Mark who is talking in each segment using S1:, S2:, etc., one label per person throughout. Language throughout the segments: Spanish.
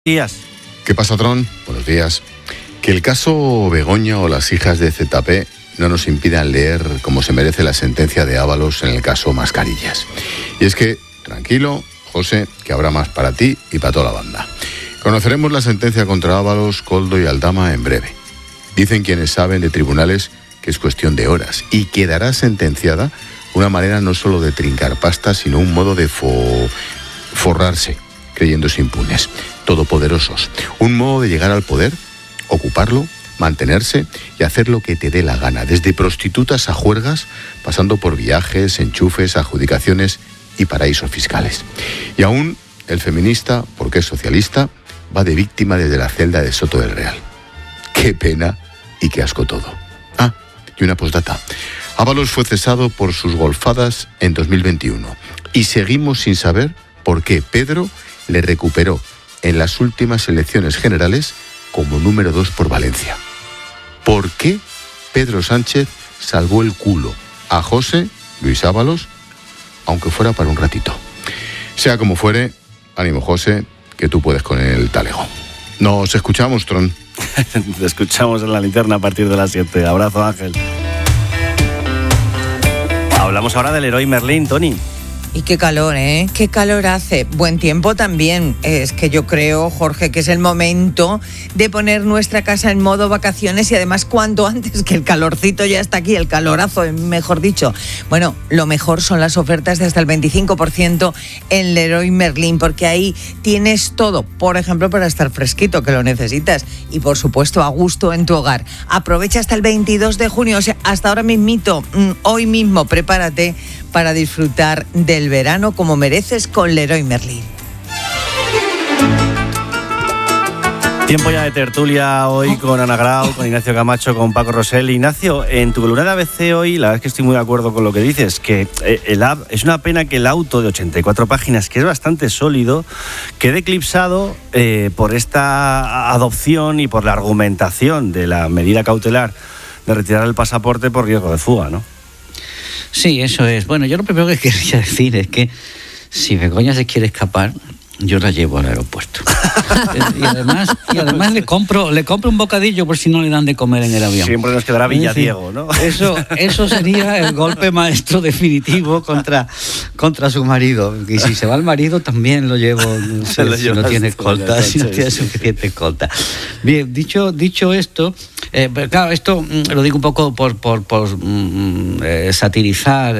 S1: Días.
S2: ¿Qué pasa, Tron? Buenos días. Que el caso Begoña o las hijas de ZP no nos impidan leer como se merece la sentencia de Ábalos en el caso Mascarillas. Y es que, tranquilo, José, que habrá más para ti y para toda la banda. Conoceremos la sentencia contra Ábalos, Koldo y Aldama en breve. Dicen quienes saben de tribunales que es cuestión de horas y quedará sentenciada una manera no solo de trincar pasta, sino un modo de forrarse, creyéndose impunes, todopoderosos. Un modo de llegar al poder, ocuparlo, mantenerse y hacer lo que te dé la gana, desde prostitutas a juergas, pasando por viajes, enchufes, adjudicaciones y paraísos fiscales. Y aún el feminista, porque es socialista, va de víctima desde la celda de Soto del Real. Qué pena y qué asco todo. Ah, y una postdata. Ábalos fue cesado por sus golfadas en 2021 y seguimos sin saber por qué Pedro le recuperó en las últimas elecciones generales como número 2 por Valencia. ¿Por qué Pedro Sánchez salvó el culo a José Luis Ábalos, aunque fuera para un ratito? Sea como fuere, ánimo, José, que tú puedes con el talego. Nos escuchamos, Tron.
S1: Te escuchamos en la linterna a partir de las 7. Abrazo, Ángel. Hablamos ahora del Leroy Merlin, Toni.
S3: Y qué calor, ¿eh? Qué calor hace. Buen tiempo también. Es que yo creo, Jorge, que es el momento de poner nuestra casa en modo vacaciones y además cuanto antes, que el calorcito ya está aquí, el calorazo, mejor dicho. Bueno, lo mejor son las ofertas de hasta el 25% en Leroy Merlin, porque ahí tienes todo, por ejemplo, para estar fresquito, que lo necesitas, y por supuesto a gusto en tu hogar. Aprovecha hasta el 22 de junio, o sea, hasta ahora mismito, hoy mismo, prepárate para disfrutar del verano como mereces con Leroy Merlin.
S1: Tiempo ya de tertulia hoy con Ana Grau, con Ignacio Camacho, con Paco Rosell. Ignacio, en tu columna de ABC hoy, la verdad es que estoy muy de acuerdo con lo que dices, que es una pena que el auto de 84 páginas, que es bastante sólido, quede eclipsado por esta adopción y por la argumentación de la medida cautelar de retirar el pasaporte por riesgo de fuga, ¿no?
S4: Sí, eso es. Bueno, yo lo primero que quería decir es que si Begoña se quiere escapar, yo la llevo al aeropuerto. y además le compro un bocadillo por si no le dan de comer en el avión.
S1: Siempre nos quedará Villadiego, ¿no?
S4: Eso sería el golpe maestro definitivo contra su marido. Y si se va el marido, también lo llevo, si no tiene escolta, si no tiene suficiente escolta. Bien, dicho esto, claro, esto lo digo un poco por satirizar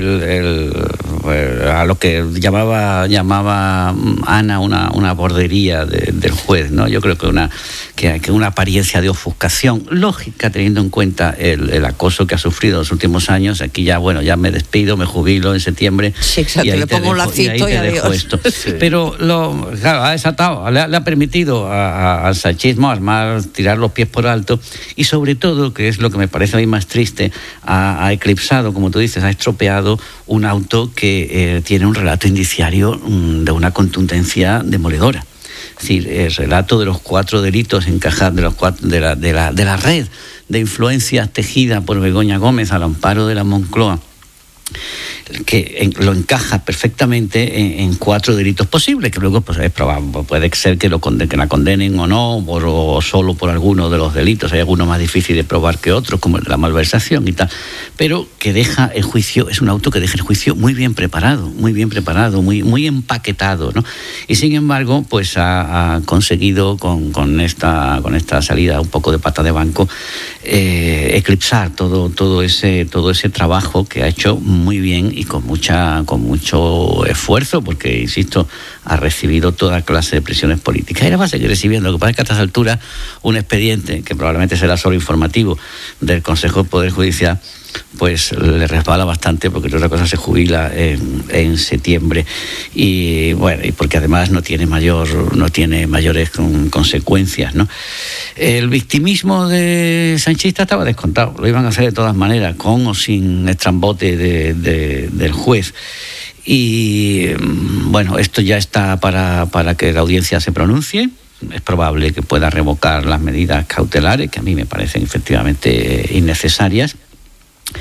S4: a lo que llamaba Ana una bordería del juez, ¿no? Yo creo que una apariencia de ofuscación lógica, teniendo en cuenta el acoso que ha sufrido en los últimos años. Aquí ya me despido, me jubilo en septiembre.
S3: Sí, exacto, y ahí le pongo un lacito y adiós. Esto.
S4: Sí. Pero claro, ha desatado, le ha permitido al sanchismo tirar los pies por alto y sobre todo, que es lo que me parece a mí más triste, ha eclipsado, como tú dices, ha estropeado un auto que tiene un relato indiciario de una contundencia demoledora. Es decir, el relato de los 4 delitos encajados de la red de influencias tejida por Begoña Gómez al amparo de la Moncloa, que lo encaja perfectamente en 4 delitos posibles, que luego pues es probable, puede ser que la condenen o no, o solo por alguno de los delitos. Hay algunos más difíciles de probar que otros, como el de la malversación y tal, pero que deja el juicio, es un auto que deja el juicio muy bien preparado, muy empaquetado, ¿no? Y sin embargo, pues ha conseguido con esta salida un poco de pata de banco eclipsar todo ese trabajo que ha hecho muy bien y con mucho esfuerzo, porque, insisto, ha recibido toda clase de presiones políticas. Y ahora va a seguir recibiendo, lo que pasa es que a estas alturas un expediente, que probablemente será solo informativo, del Consejo de Poder Judicial, pues le resbala bastante, porque otra cosa se jubila en septiembre y bueno, y porque además no tiene mayores consecuencias, ¿no? El victimismo de sanchista estaba descontado, lo iban a hacer de todas maneras, con o sin estrambote del juez. Y bueno, esto ya está para que la audiencia se pronuncie. Es probable que pueda revocar las medidas cautelares, que a mí me parecen efectivamente innecesarias.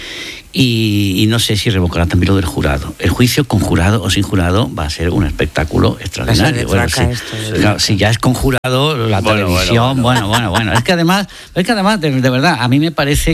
S4: y no sé si revocará también lo del jurado. El juicio con jurado o sin jurado va a ser un espectáculo extraordinario. Bueno, si ya es con jurado, la televisión, bueno. Es que además, de verdad, a mí me parece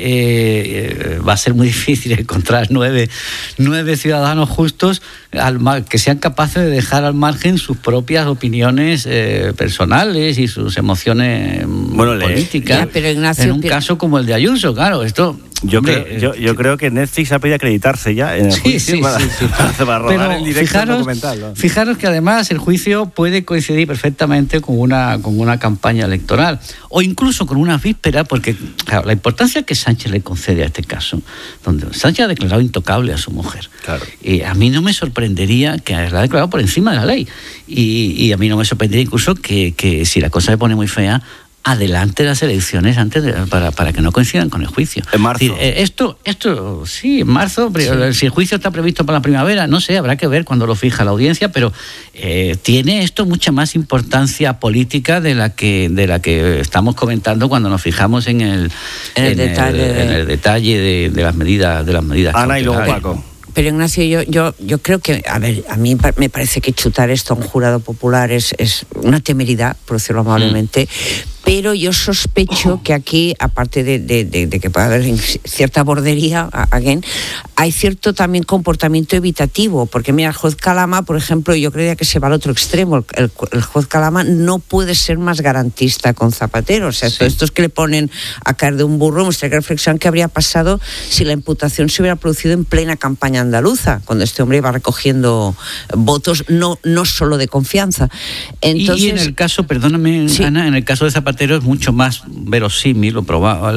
S4: que va a ser muy difícil encontrar nueve ciudadanos justos que sean capaces de dejar al margen sus propias opiniones personales y sus emociones políticas.
S5: Pero Ignacio,
S4: en un caso como el de Ayuso, claro, esto...
S1: Yo creo que Netflix ha pedido acreditarse ya en el juicio para rodar en directo el documental, ¿no?
S4: Fijaros que además el juicio puede coincidir perfectamente con una campaña electoral o incluso con una víspera, porque claro, la importancia que Sánchez le concede a este caso, donde Sánchez ha declarado intocable a su mujer, claro. Y a mí no me sorprendería que la ha declarado por encima de la ley y a mí no me sorprendería incluso que si la cosa se pone muy fea, adelante las elecciones para que no coincidan con el juicio.
S1: En marzo.
S4: Esto sí, en marzo, pero si el juicio está previsto para la primavera, no sé, habrá que ver cuando lo fija la audiencia, pero tiene esto mucha más importancia política de la que estamos comentando cuando nos fijamos en el detalle de las medidas.
S1: Ana y luego Paco.
S5: Pero Ignacio, yo creo que, a ver, a mí me parece que chutar esto a un jurado popular es una temeridad, por decirlo amablemente, pero yo sospecho que aquí, aparte de que pueda haber cierta bordería, hay cierto también comportamiento evitativo, porque mira, el juez Calama, por ejemplo, yo creía que se va al otro extremo, el juez Calama no puede ser más garantista con Zapatero, o sea, estos que le ponen a caer de un burro, muestra que reflexión que habría pasado si la imputación se hubiera producido en plena campaña andaluza, cuando este hombre iba recogiendo votos no solo de confianza. Entonces,
S4: y en el caso, perdóname, sí, Ana, en el caso de Zapatero es mucho más verosímil o probable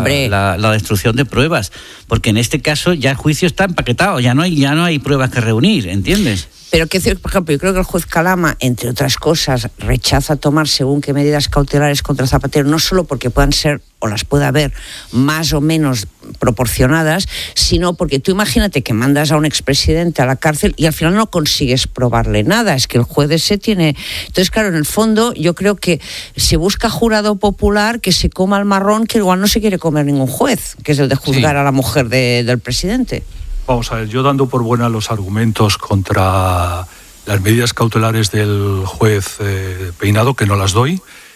S4: la destrucción de pruebas, porque en este caso ya el juicio está empaquetado, ya no hay pruebas que reunir, ¿entiendes?
S5: Pero que, por ejemplo, yo creo que el juez Calama, entre otras cosas, rechaza tomar según qué medidas cautelares contra Zapatero, no solo porque puedan ser o las pueda haber más o menos proporcionadas, sino porque tú imagínate que mandas a un expresidente a la cárcel y al final no consigues probarle nada, es que el juez ese tiene... Entonces, claro, en el fondo yo creo que se busca jurado popular que se coma el marrón que igual no se quiere comer ningún juez, que es el de juzgar a la mujer del presidente.
S6: Vamos a ver, yo dando por buena los argumentos contra las medidas cautelares del juez Peinado, que no las doy,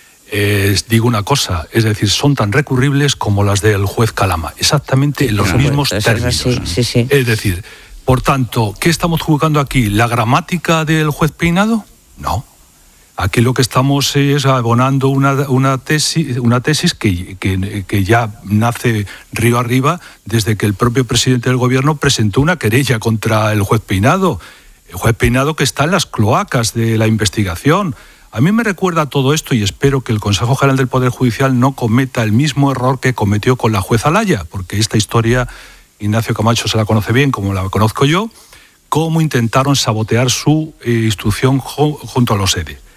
S6: digo una cosa, es decir, son tan recurribles como las del juez Calama, exactamente en los mismos términos.
S5: Sí.
S6: Es decir, por tanto, ¿qué estamos juzgando aquí? ¿La gramática del juez Peinado? No. Aquí lo que estamos es abonando una tesis que ya nace río arriba desde que el propio presidente del gobierno presentó una querella contra el juez Peinado. El juez Peinado que está en las cloacas de la investigación. A mí me recuerda todo esto y espero que el Consejo General del Poder Judicial no cometa el mismo error que cometió con la jueza Laya, porque esta historia Ignacio Camacho se la conoce bien, como la conozco yo, cómo intentaron sabotear su instrucción junto a los ERE.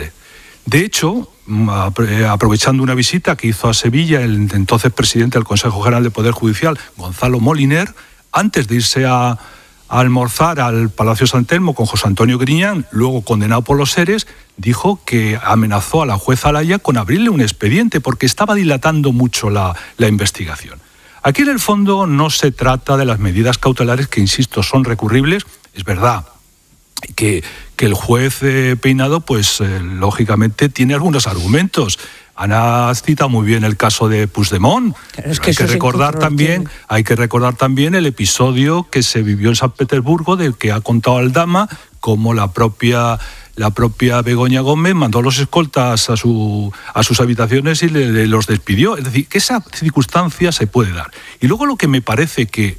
S6: De hecho, aprovechando una visita que hizo a Sevilla el entonces presidente del Consejo General del Poder Judicial, Gonzalo Moliner, antes de irse a almorzar al Palacio San Telmo con José Antonio Griñán, luego condenado por los ERES, dijo que amenazó a la jueza Laya con abrirle un expediente porque estaba dilatando mucho la investigación. Aquí en el fondo no se trata de las medidas cautelares que, insisto, son recurribles. Es verdad que el juez Peinado, pues lógicamente tiene algunos argumentos. Ana cita muy bien el caso de Puigdemont. Claro, hay que recordar también el episodio que se vivió en San Petersburgo, del que ha contado Aldama, como la propia Begoña Gómez mandó a los escoltas a sus habitaciones y los despidió. Es decir, que esa circunstancia se puede dar. Y luego lo que me parece que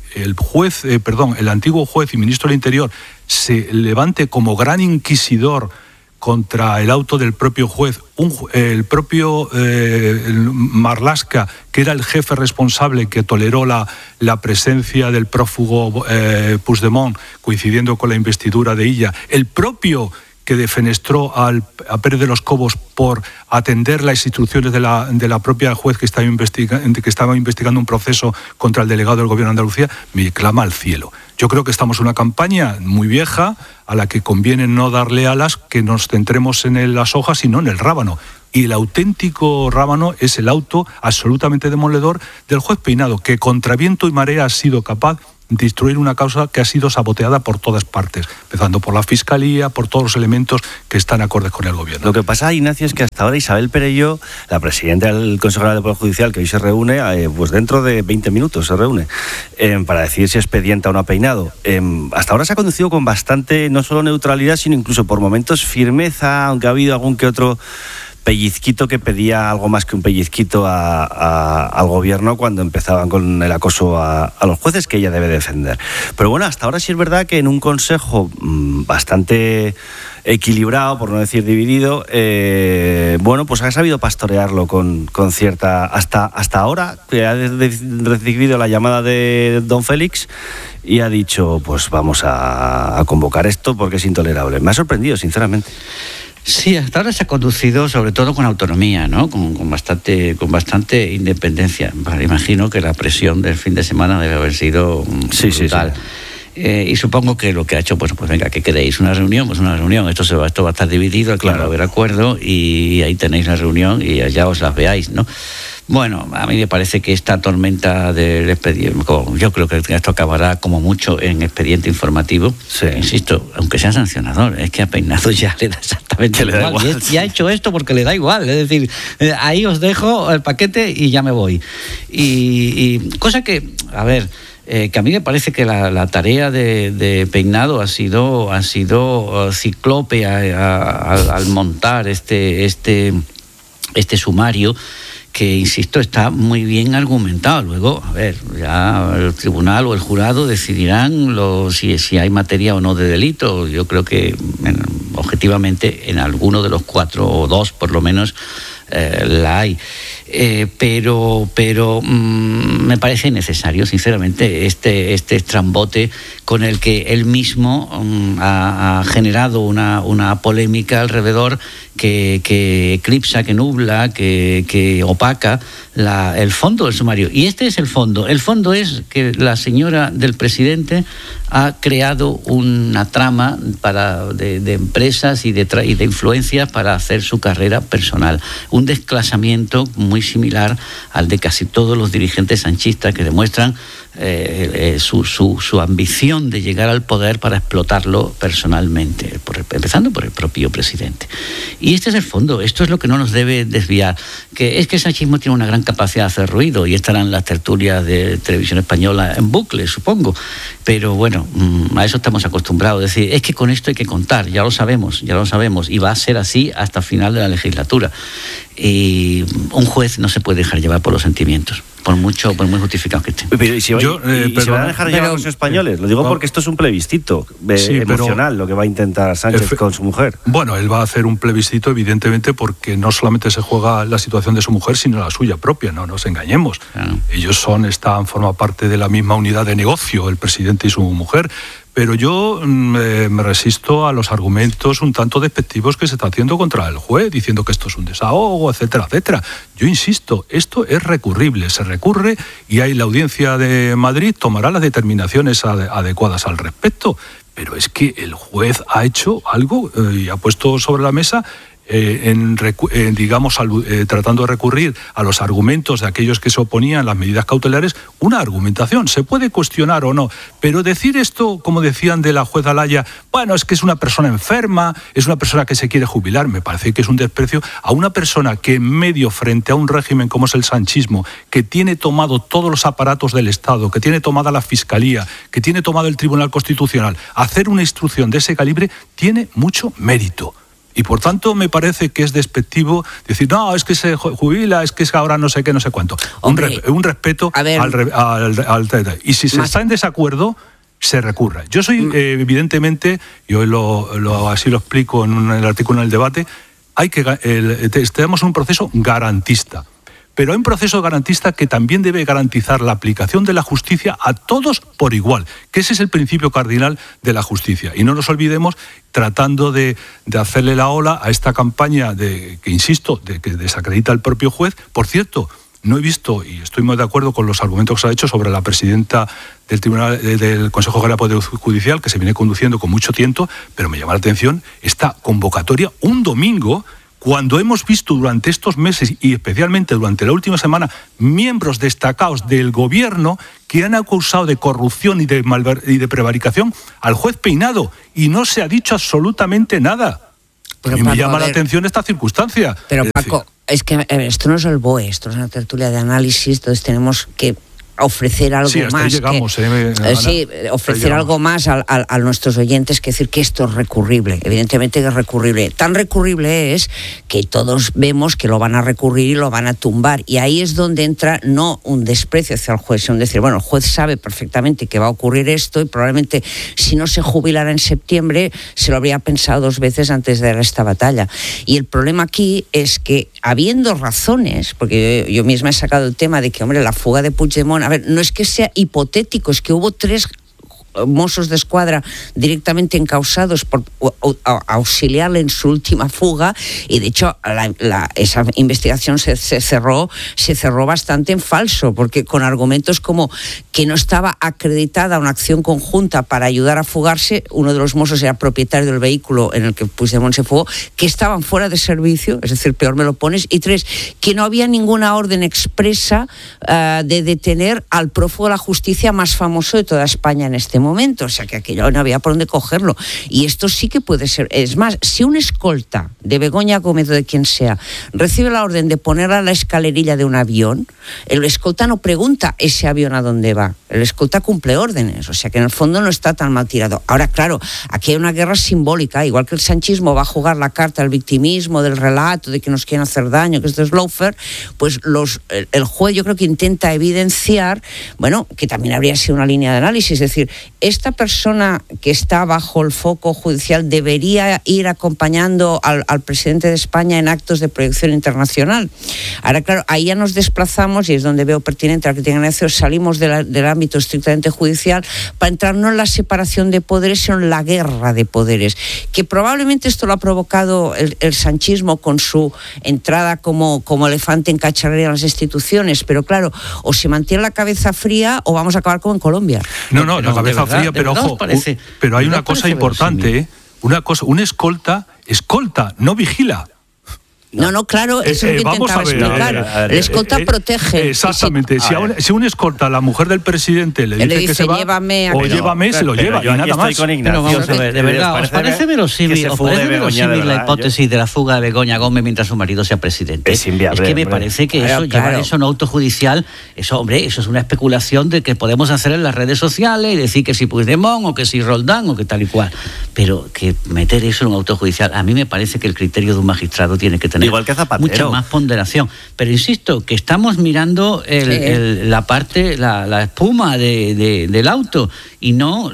S6: el antiguo juez y ministro del Interior se levante como gran inquisidor contra el auto del propio juez, el propio Marlaska, que era el jefe responsable que toleró la presencia del prófugo Puigdemont, coincidiendo con la investidura de Illa, el propio que defenestró a Pérez de los Cobos por atender las instrucciones de la propia juez que estaba investigando un proceso contra el delegado del Gobierno de Andalucía, me clama al cielo. Yo creo que estamos en una campaña muy vieja a la que conviene no darle alas, que nos centremos en las hojas y no en el rábano. Y el auténtico rábano es el auto absolutamente demoledor del juez Peinado, que contra viento y marea ha sido capaz de instruir una causa que ha sido saboteada por todas partes, empezando por la Fiscalía, por todos los elementos que están acordes con el Gobierno.
S1: Lo que pasa, Ignacio, es que hasta ahora Isabel Perelló, la presidenta del Consejo General del Poder Judicial, que hoy se reúne, pues dentro de 20 minutos se reúne, para decidir si expedienta o no a Peinado. Hasta ahora se ha conducido con bastante, no solo neutralidad, sino incluso por momentos firmeza, aunque ha habido algún que otro pellizquito que pedía algo más que un pellizquito al gobierno cuando empezaban con el acoso a los jueces, que ella debe defender. Pero bueno, hasta ahora sí es verdad que en un consejo bastante equilibrado, por no decir dividido, bueno, pues ha sabido pastorearlo con cierta... Hasta ahora, que ha recibido la llamada de don Félix y ha dicho, pues vamos a convocar esto porque es intolerable. Me ha sorprendido, sinceramente.
S4: Sí, hasta ahora se ha conducido sobre todo con autonomía, ¿no? Con bastante independencia. Vale, imagino que la presión del fin de semana debe haber sido brutal. Sí. Y supongo que lo que ha hecho, pues venga, ¿qué queréis? ¿Una reunión? Pues una reunión. Esto va a estar dividido, claro, va a haber acuerdo y ahí tenéis la reunión y allá os las veáis, ¿no? Bueno, a mí me parece que esta tormenta del expediente, yo creo que esto acabará como mucho en expediente informativo. Sí. Insisto, aunque sea sancionador, es que a Peinado ya le da exactamente igual. Y ha hecho esto porque le da igual. Es decir, ahí os dejo el paquete y ya me voy. Y cosa que, a ver, que a mí me parece que la tarea de Peinado ha sido ciclope al montar este sumario, que, insisto, está muy bien argumentado. Luego, a ver, ya el tribunal o el jurado decidirán si hay materia o no de delito. Yo creo que, objetivamente, en alguno de los 4 o 2, por lo menos, la hay. Pero me parece necesario, sinceramente, este estrambote con el que él mismo ha generado una polémica alrededor que eclipsa, que nubla, que opaca el fondo del sumario. Y este es el fondo. El fondo es que la señora del presidente ha creado una trama de empresas y de influencias para hacer su carrera personal. Un desclasamiento muy similar al de casi todos los dirigentes sanchistas, que demuestran su ambición de llegar al poder para explotarlo personalmente, empezando por el propio presidente. Y este es el fondo, esto es lo que no nos debe desviar, que es que el sanchismo tiene una gran capacidad de hacer ruido y estarán las tertulias de televisión española en bucle, supongo, pero bueno, a eso estamos acostumbrados. Es decir, es que con esto hay que contar, ya lo sabemos, y va a ser así hasta el final de la legislatura. Y un juez no se puede dejar llevar por los sentimientos, por muy justificados que estén.
S1: Pero, ¿y se van a dejar llevar los españoles? Lo digo porque esto es un plebiscito emocional, lo que va a intentar Sánchez con su mujer.
S6: Bueno, él va a hacer un plebiscito, evidentemente, porque no solamente se juega la situación de su mujer, sino la suya propia, no nos engañemos. Claro. Ellos forman parte de la misma unidad de negocio, el presidente y su mujer. Pero yo me resisto a los argumentos un tanto despectivos que se está haciendo contra el juez, diciendo que esto es un desahogo, etcétera, etcétera. Yo insisto, esto es recurrible, se recurre y ahí la Audiencia de Madrid tomará las determinaciones adecuadas al respecto. Pero es que el juez ha hecho algo y ha puesto sobre la mesa, tratando de recurrir a los argumentos de aquellos que se oponían a las medidas cautelares, una argumentación. Se puede cuestionar o no, pero decir esto, como decían de la jueza Alaya, bueno, es que es una persona enferma, es una persona que se quiere jubilar, me parece que es un desprecio a una persona que en medio, frente a un régimen como es el sanchismo, que tiene tomado todos los aparatos del Estado, que tiene tomada la Fiscalía, que tiene tomado el Tribunal Constitucional, hacer una instrucción de ese calibre tiene mucho mérito. Y por tanto me parece que es despectivo decir, no, es que se jubila, es que ahora no sé qué, no sé cuánto. Un respeto al y si se está en desacuerdo, se recurra. Yo soy, evidentemente, y hoy así lo explico en el artículo en el debate, tenemos un proceso garantista. Pero hay un proceso garantista que también debe garantizar la aplicación de la justicia a todos por igual, que ese es el principio cardinal de la justicia. Y no nos olvidemos, tratando de hacerle la ola a esta campaña que desacredita al propio juez. Por cierto, no he visto, y estoy muy de acuerdo con los argumentos que se ha hecho sobre la presidenta del Consejo General del Poder Judicial, que se viene conduciendo con mucho tiento, pero me llama la atención esta convocatoria un domingo, cuando hemos visto durante estos meses y especialmente durante la última semana miembros destacados del gobierno que han acusado de corrupción y de prevaricación al juez Peinado y no se ha dicho absolutamente nada.
S5: Pero,
S6: y me
S5: Paco,
S6: llama la
S5: ver,
S6: atención esta circunstancia.
S5: Pero Paco, es que esto no es el BOE, esto es una tertulia de análisis, entonces tenemos que ofrecer algo
S6: hasta
S5: más.
S6: Ahí llegamos,
S5: sí, ofrecer algo más a nuestros oyentes, que decir que esto es recurrible, evidentemente que es recurrible. Tan recurrible es que todos vemos que lo van a recurrir y lo van a tumbar. Y ahí es donde entra no un desprecio hacia el juez, sino decir, bueno, el juez sabe perfectamente que va a ocurrir esto y probablemente si no se jubilara en septiembre se lo habría pensado 2 veces antes de dar esta batalla. Y el problema aquí es que, habiendo razones, porque yo misma he sacado el tema de que, hombre, la fuga de Puigdemont, a ver, no es que sea hipotético, es que hubo 3 Mossos de Escuadra directamente encausados por auxiliarle en su última fuga, y de hecho esa investigación se cerró bastante en falso, porque con argumentos como que no estaba acreditada una acción conjunta para ayudar a fugarse, uno de los Mossos era propietario del vehículo en el que Puigdemont se fugó, que estaban fuera de servicio, es decir, peor me lo pones, y 3, que no había ninguna orden expresa de detener al prófugo de la justicia más famoso de toda España en este momento, o sea que aquello no había por dónde cogerlo. Y esto sí que puede ser, es más, si un escolta de Begoña Gómez o de quien sea recibe la orden de ponerla a la escalerilla de un avión, el escolta no pregunta ese avión a dónde va, el escolta cumple órdenes, o sea que en el fondo no está tan mal tirado. Ahora, claro, aquí hay una guerra simbólica, igual que el sanchismo va a jugar la carta del victimismo, del relato, de que nos quieren hacer daño, que esto es lawfare, pues el juez yo creo que intenta evidenciar, bueno, que también habría sido una línea de análisis, es decir, esta persona que está bajo el foco judicial debería ir acompañando al presidente de España en actos de proyección internacional. Ahora, claro, ahí ya nos desplazamos, y es donde veo pertinente la crítica de Ignacio, salimos del ámbito estrictamente judicial para entrar no en la separación de poderes, sino en la guerra de poderes, que probablemente esto lo ha provocado el sanchismo con su entrada como elefante en cacharrería en las instituciones, pero claro, o se mantiene la cabeza fría o vamos a acabar como en Colombia.
S6: No, la cabeza fría, pero ojo, pero hay una cosa importante, un escolta, no vigila.
S5: No, claro, eso es lo que intentaba explicar. El escolta protege.
S6: Exactamente. Si un escolta a la mujer del presidente le dice que se va,
S5: llévame,
S6: se lo lleva, y nada más.
S1: Con Ignacio,
S4: pero vamos a ver, de verdad, ¿os parece verosímil la hipótesis de la fuga de Begoña Gómez mientras su marido sea presidente?
S1: Es inviable.
S4: Es que me parece que llevar eso no autojudicial, eso es una especulación de que podemos hacer en las redes sociales y decir que si Puigdemont o que si Roldán o que tal y cual. Pero que meter eso en un autojudicial, a mí me parece que el criterio de un magistrado tiene que tener
S1: igual que Zapatero,
S4: mucha más ponderación. Pero insisto, que estamos mirando la parte, la espuma del auto y no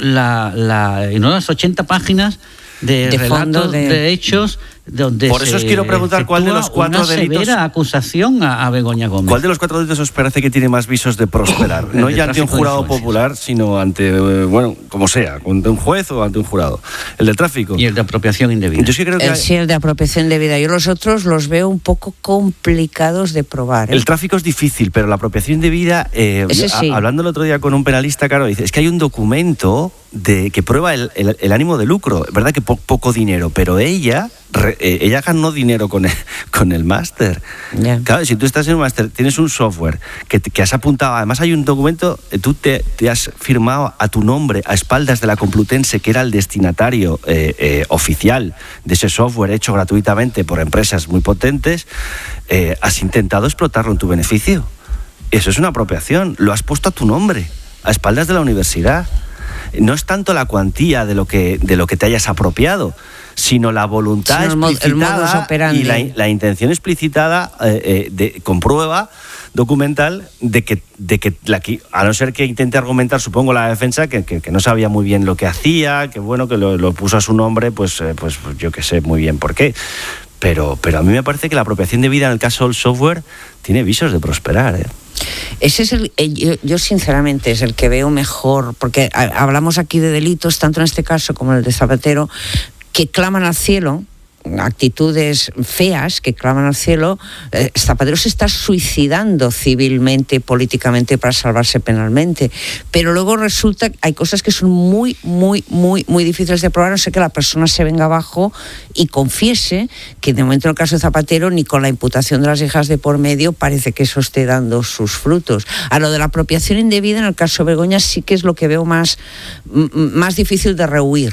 S4: las 80 páginas de relatos de hechos donde
S1: por eso os quiero preguntar cuál de los 4 delitos,
S4: una severa acusación a Begoña Gómez.
S1: ¿Cuál de los 4 delitos os parece que tiene más visos de prosperar? No ya ante un jurado popular, sino ante, como sea, ante un juez o ante un jurado. El del tráfico.
S4: Y el de apropiación indebida.
S1: Yo sí creo que
S5: el de apropiación indebida. Yo los otros los veo un poco complicados de probar.
S1: El tráfico es difícil, pero la apropiación indebida,
S5: sí.
S1: Hablando el otro día con un penalista, claro, dice, es que hay un documento que prueba el ánimo de lucro. Es verdad que poco dinero, pero ella ganó dinero con el máster.
S5: Yeah.
S1: Claro, si tú estás en un máster, tienes un software que has apuntado, además hay un documento, tú te has firmado a tu nombre, a espaldas de la Complutense, que era el destinatario oficial de ese software hecho gratuitamente por empresas muy potentes, has intentado explotarlo en tu beneficio. Eso es una apropiación, lo has puesto a tu nombre, a espaldas de la universidad. No es tanto la cuantía de lo que te hayas apropiado, sino la voluntad explicitada y la intención explicitada con prueba documental de que a no ser que intente argumentar, supongo, la defensa que no sabía muy bien lo que hacía, que bueno, que lo puso a su nombre, pues yo que sé muy bien por qué. Pero a mí me parece que la apropiación debida en el caso del software tiene visos de prosperar,
S5: Ese es yo sinceramente es el que veo mejor, porque hablamos aquí de delitos, tanto en este caso como en el de Zapatero, que claman al cielo, actitudes feas que claman al cielo, Zapatero se está suicidando civilmente y políticamente para salvarse penalmente. Pero luego resulta que hay cosas que son muy, muy, muy, muy difíciles de probar, no sé que la persona se venga abajo y confiese que de momento en el caso de Zapatero, ni con la imputación de las hijas de por medio, parece que eso esté dando sus frutos. A lo de la apropiación indebida, en el caso de Begoña, sí que es lo que veo más difícil de rehuir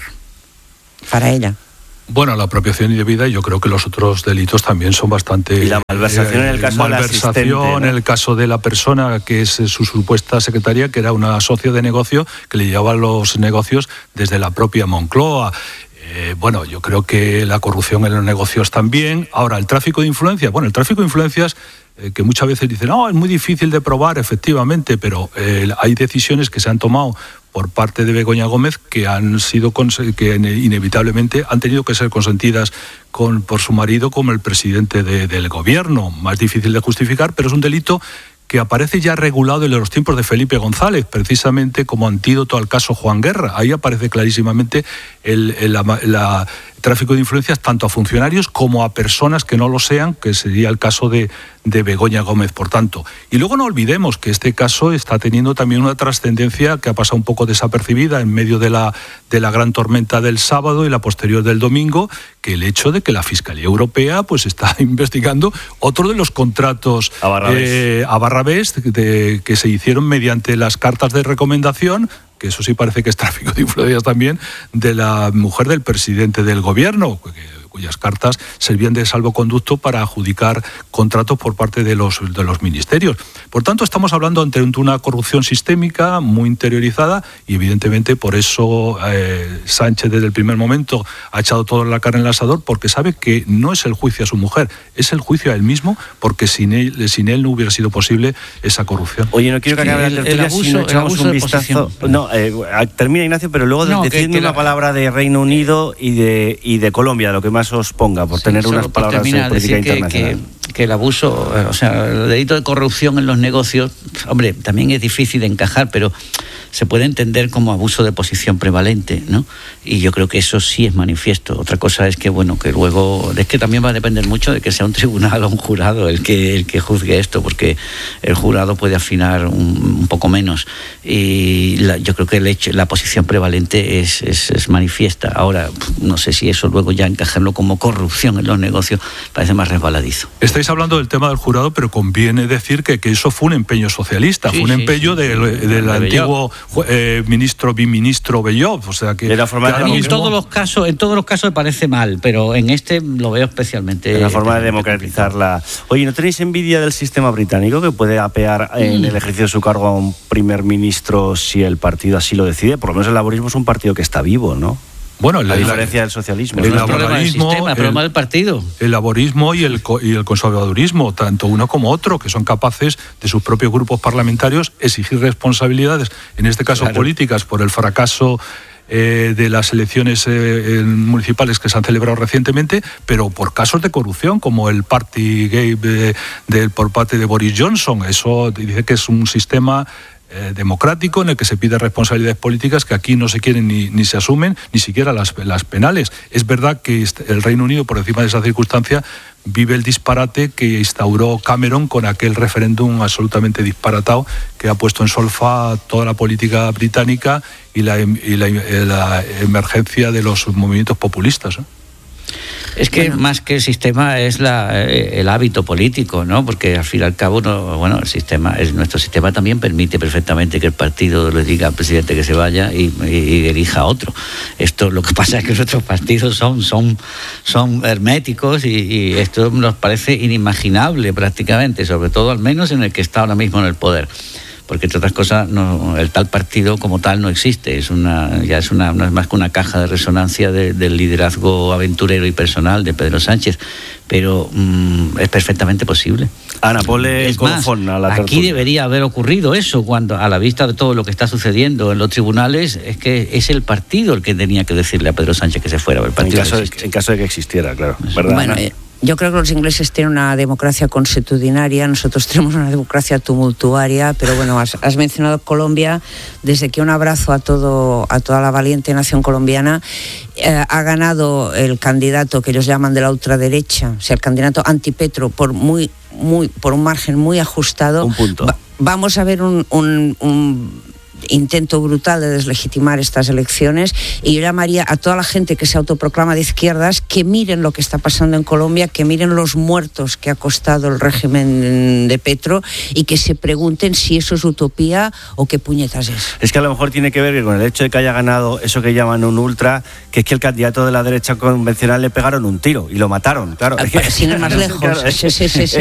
S5: para ella.
S6: Bueno, la apropiación indebida, yo creo que los otros delitos también son bastante...
S1: Y la malversación en el caso de la asistente, ¿no?
S6: En el caso de la persona que es su supuesta secretaria, que era una socia de negocio que le llevaba los negocios desde la propia Moncloa. Bueno, yo creo que la corrupción en los negocios también. Ahora, el tráfico de influencias. Bueno, el tráfico de influencias, que muchas veces dicen, no, es muy difícil de probar, efectivamente, pero hay decisiones que se han tomado por parte de Begoña Gómez que han sido que inevitablemente han tenido que ser consentidas por su marido como el presidente del gobierno. Más difícil de justificar, pero es un delito que aparece ya regulado en los tiempos de Felipe González, precisamente como antídoto al caso Juan Guerra. Ahí aparece clarísimamente el tráfico de influencias tanto a funcionarios como a personas que no lo sean, que sería el caso de Begoña Gómez, por tanto. Y luego no olvidemos que este caso está teniendo también una trascendencia que ha pasado un poco desapercibida en medio de la gran tormenta del sábado y la posterior del domingo, que el hecho de que la Fiscalía Europea pues está investigando otro de los contratos a Barrabés que se hicieron mediante las cartas de recomendación, que eso sí parece que es tráfico de influencias también, de la mujer del presidente del gobierno, cuyas cartas servían de salvoconducto para adjudicar contratos por parte de los ministerios. Por tanto, estamos hablando ante una corrupción sistémica muy interiorizada y evidentemente por eso Sánchez desde el primer momento ha echado toda la carne en el asador, porque sabe que no es el juicio a su mujer, es el juicio a él mismo, porque sin él no hubiera sido posible esa corrupción.
S1: Oye, no quiero que acabe la tertulia si no echamos un vistazo. No, termina Ignacio, pero luego diciendo una palabra de Reino Unido y de Colombia, lo que más os ponga, por tener unas palabras de política internacional.
S4: Que el abuso, o sea, el delito de corrupción en los negocios, hombre, también es difícil de encajar, pero se puede entender como abuso de posición prevalente, ¿no? Y yo creo que eso sí es manifiesto. Otra cosa es que, bueno, que luego, es que también va a depender mucho de que sea un tribunal o un jurado el que juzgue esto, porque el jurado puede afinar un poco menos. Y yo creo que la posición prevalente es manifiesta. Ahora, no sé si eso luego ya encajarlo como corrupción en los negocios parece más resbaladizo.
S6: Estáis hablando del tema del jurado, pero conviene decir que eso fue un empeño socialista, fue un empeño del antiguo biministro Bellof, o sea que
S4: en todos los casos me parece mal, pero en este lo veo especialmente.
S1: Es una forma de democratizarla. Oye, ¿no tenéis envidia del sistema británico que puede apear en el ejercicio de su cargo a un primer ministro si el partido así lo decide? Por lo menos el laborismo es un partido que está vivo, ¿no?
S6: Bueno,
S1: la diferencia del socialismo.
S4: El laborismo, el problema del partido.
S6: El laborismo y el conservadurismo, tanto uno como otro, que son capaces de sus propios grupos parlamentarios exigir responsabilidades, en este caso políticas, por el fracaso de las elecciones municipales que se han celebrado recientemente, pero por casos de corrupción, como el Partygate por parte de Boris Johnson. Eso dice que es un sistema democrático en el que se pide responsabilidades políticas que aquí no se quieren ni se asumen, ni siquiera las penales. Es verdad que el Reino Unido, por encima de esa circunstancia, vive el disparate que instauró Cameron con aquel referéndum absolutamente disparatado que ha puesto en solfa toda la política británica y la emergencia de los movimientos populistas, ¿no?
S4: Es que más que el sistema es el hábito político, ¿no? Porque al fin y al cabo, nuestro sistema también permite perfectamente que el partido le diga al presidente que se vaya y elija a otro. Esto, lo que pasa es que nuestros partidos son herméticos y esto nos parece inimaginable prácticamente, sobre todo al menos en el que está ahora mismo en el poder. Porque entre otras cosas el tal partido como tal no existe, no es más que una caja de resonancia del liderazgo aventurero y personal de Pedro Sánchez, pero es perfectamente posible.
S1: Ana, ponle el colofón a la tertulia.
S4: Aquí debería haber ocurrido eso, cuando a la vista de todo lo que está sucediendo en los tribunales, es que es el partido el que tenía que decirle a Pedro Sánchez que se fuera. El partido
S1: en caso de que existiera, claro, ¿verdad?
S5: Bueno, Yo creo que los ingleses tienen una democracia consuetudinaria, nosotros tenemos una democracia tumultuaria, pero bueno, has mencionado Colombia. Desde que un abrazo a toda la valiente nación colombiana. Ha ganado el candidato que ellos llaman de la ultraderecha, o sea, el candidato antipetro, por un margen muy ajustado.
S1: Un punto.
S5: Vamos a ver un intento brutal de deslegitimar estas elecciones, y yo llamaría a toda la gente que se autoproclama de izquierdas que miren lo que está pasando en Colombia, que miren los muertos que ha costado el régimen de Petro y que se pregunten si eso es utopía o qué puñetas es.
S1: Es que a lo mejor tiene que ver con el hecho de que haya ganado eso que llaman un ultra, que es que el candidato de la derecha convencional le pegaron un tiro y lo mataron, claro.
S5: Sin ir más lejos.
S1: Claro,
S5: sí.
S1: Es